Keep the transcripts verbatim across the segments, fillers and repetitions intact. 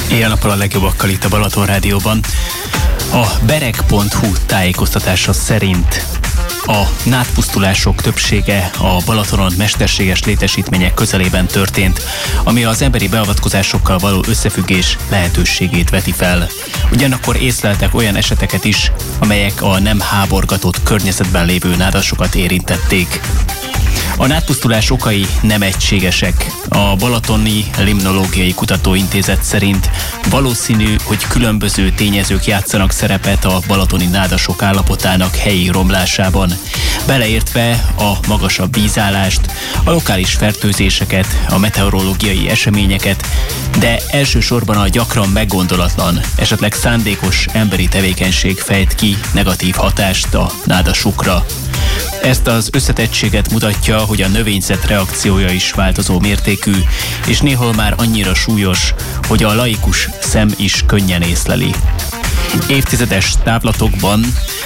Éjjel-nappal a legjobbakkal itt a Balaton Rádióban. A bereg pont hu tájékoztatása szerint a nádpusztulások többsége a Balatonon mesterséges létesítmények közelében történt, ami az emberi beavatkozásokkal való összefüggés lehetőségét veti fel. Ugyanakkor észleltek olyan eseteket is, amelyek a nem háborgatott környezetben lévő nádasokat érintették. A nádpusztulás okai nem egységesek. A Balatoni Limnológiai Kutatóintézet szerint valószínű, hogy különböző tényezők játszanak szerepet a balatoni nádasok állapotának helyi romlásában, beleértve a magasabb vízállást, a lokális fertőzéseket, a meteorológiai eseményeket, de elsősorban a gyakran meggondolatlan, esetleg szándékos emberi tevékenység fejt ki negatív hatást a nádasokra. Ezt az összetettséget mutatja, hogy a növényzet reakciója is változó mértékű, és néhol már annyira súlyos, hogy a laikus szem is könnyen észleli. Évtizedes távlatokban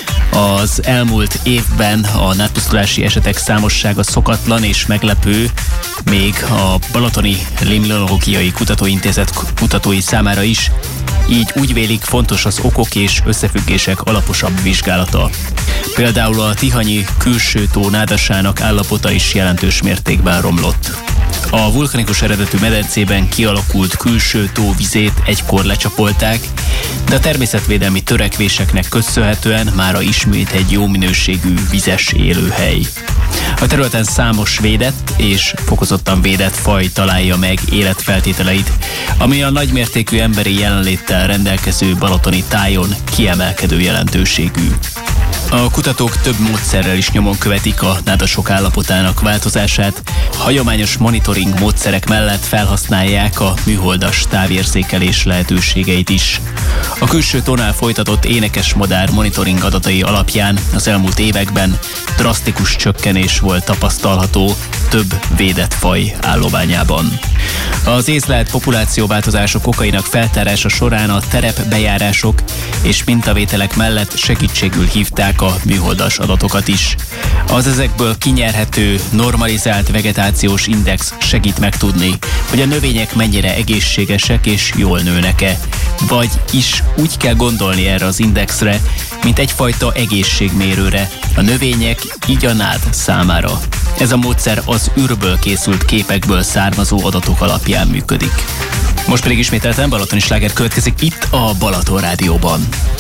az elmúlt évben a nádpusztulási esetek számossága szokatlan és meglepő, még a Balatoni Limnológiai Kutatóintézet kutatói számára is, így úgy vélik fontos az okok és összefüggések alaposabb vizsgálata. Például a Tihanyi külső tó nádasának állapota is jelentős mértékben romlott. A vulkanikus eredetű medencében kialakult külső tó vizét egykor lecsapolták, de a természetvédelmi törekvéseknek köszönhetően mára ismét egy jó minőségű vizes élőhely. A területen számos védett és fokozottan védett faj találja meg életfeltételeit, ami a nagymértékű emberi jelenléttel rendelkező balatoni tájon kiemelkedő jelentőségű. A kutatók több módszerrel is nyomon követik a nádasok állapotának változását. Hagyományos monitoring módszerek mellett felhasználják a műholdas távérzékelés lehetőségeit is. A külső tónál folytatott énekesmadár monitoring adatai alapján az elmúlt években drasztikus csökkenés volt tapasztalható több védett faj állományában. Az észlelt populációváltozások okainak feltárása során a terepbejárások és mintavételek mellett segítségül hívták a műholdas adatokat is. Az ezekből kinyerhető, normalizált vegetációs index segít megtudni, hogy a növények mennyire egészségesek és jól nőnek-e. Vagy is úgy kell gondolni erre az indexre, mint egyfajta egészségmérőre, a növények, így a nád számára. Ez a módszer az űrből készült képekből származó adatok alapján működik. Most pedig ismételten balatoni sláger következik itt a Balaton Rádióban.